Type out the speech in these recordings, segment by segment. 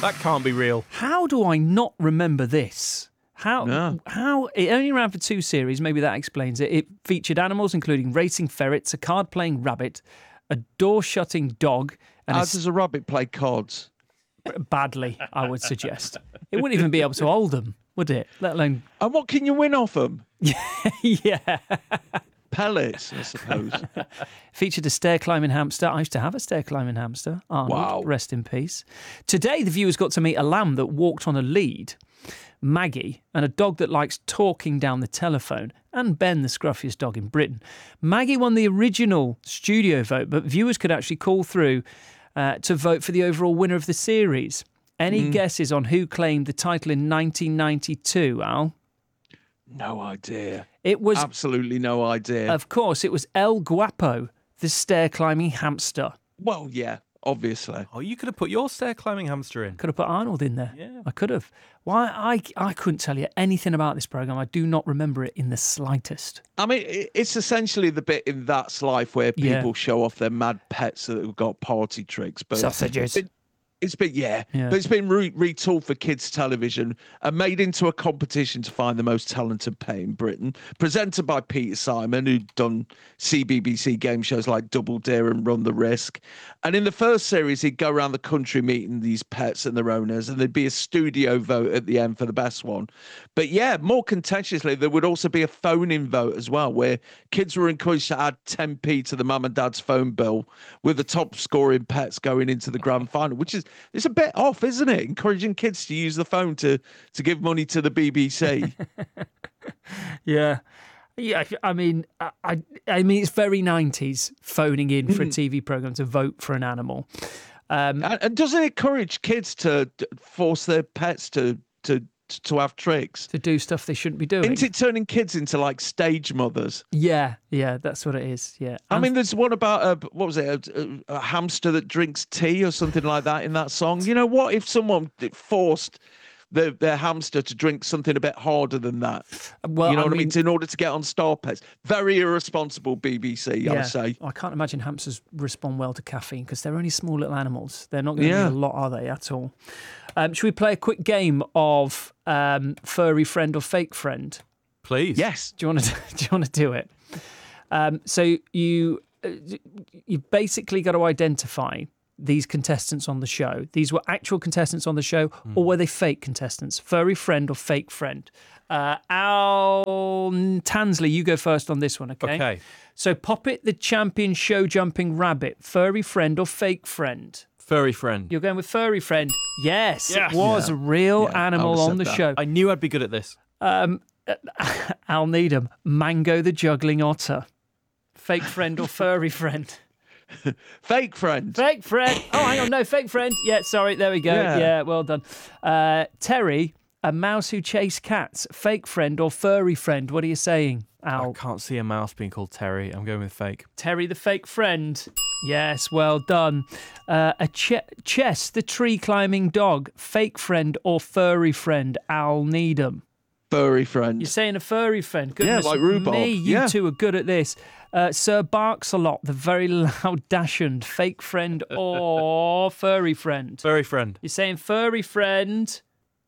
That can't be real. How do I not remember this? No. How it only ran for 2 series, maybe that explains it. It featured animals including racing ferrets, a card-playing rabbit, a door-shutting dog, and How does a rabbit play cards? badly, I would suggest. It wouldn't even be able to hold them, would it? Let alone... And what can you win off them? yeah. Pellets, I suppose. Featured a stair-climbing hamster. I used to have a stair-climbing hamster. Arnold, Wow. rest in peace. Today, the viewers got to meet a lamb that walked on a lead, Maggie, and a dog that likes talking down the telephone, and Ben, the scruffiest dog in Britain. Maggie won the original studio vote, but viewers could actually call through to vote for the overall winner of the series. Any guesses on who claimed the title in 1992, Al? No idea. It was... Absolutely no idea. Of course, it was El Guapo, the stair-climbing hamster. Well, yeah, obviously. Oh, you could have put your stair-climbing hamster in. Could have put Arnold in there. Yeah. I could have. Why? I couldn't tell you anything about this programme. I do not remember it in the slightest. I mean, it's essentially the bit in That's Life where people show off their mad pets that have got party tricks. But Sausages. It's been, but it's been retooled for kids' television and made into a competition to find the most talented pet in Britain. Presented by Peter Simon, who'd done CBBC game shows like Double Dare and Run the Risk. And in the first series, he'd go around the country meeting these pets and their owners, and there'd be a studio vote at the end for the best one. But yeah, more contentiously, there would also be a phone-in vote as well, where kids were encouraged to add 10p to the mum and dad's phone bill, with the top scoring pets going into the grand final, which is... It's a bit off, isn't it? Encouraging kids to use the phone to give money to the BBC. Yeah. I mean, it's very 90s phoning in for a TV programme to vote for an animal. And doesn't it encourage kids to force their pets to have tricks? To do stuff they shouldn't be doing. Isn't it turning kids into like stage mothers? Yeah, that's what it is. Yeah. I mean, there's one about a hamster that drinks tea or something like that in that song. You know, what if someone forced their hamster to drink something a bit harder than that? Well, you know what I mean? In order to get on Star Pets. Very irresponsible, BBC, I say. I can't imagine hamsters respond well to caffeine because they're only small little animals. They're not going to need a lot, are they, at all? Should we play a quick game of furry friend or fake friend? Please. Yes. Do you want to do it? So you basically got to identify these contestants on the show. These were actual contestants on the show, or were they fake contestants? Furry friend or fake friend? Al Tansley, you go first on this one, okay? Okay. So Poppet, the champion show jumping rabbit, furry friend or fake friend? Furry friend. You're going with furry friend. Yes, Yes. it was a real animal on the show. I knew I'd be good at this. Al Needham, Mango the juggling otter. Fake friend or furry friend? Fake friend. Fake friend. Oh, hang on. No, fake friend. Yeah, sorry. There we go. Yeah, well done. Terry, a mouse who chased cats. Fake friend or furry friend? What are you saying, Al? I can't see a mouse being called Terry. I'm going with fake. Terry, the fake friend. Yes, well done. Chess, the tree climbing dog. Fake friend or furry friend? Al Needham. Furry friend. You're saying a furry friend. Goodness like rhubarb. me, you two are good at this. Sir Barks-a-Lot, the very loud Dachshund, fake friend or furry friend? Furry friend. You're saying furry friend.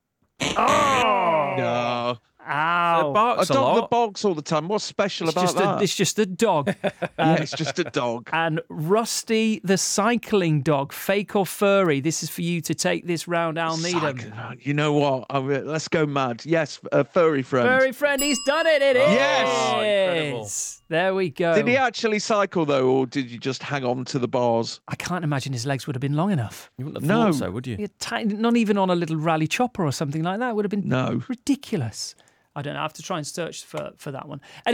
Oh! No. Ow. Barks I a dog lot. the bogs all the time. What's special about that? It's just a dog. Yeah, it's just a dog. And Rusty, the cycling dog, fake or furry? This is for you to take this round, Al Needham. You know what? Let's go mad. Yes, furry friend. Furry friend, he's done it. It is. Yes. Incredible. There we go. Did he actually cycle, though, or did you just hang on to the bars? I can't imagine his legs would have been long enough. You wouldn't have thought so, would you? Not even on a little rally chopper or something like that. It would have been No. ridiculous. I don't know. I have to try and search for that one.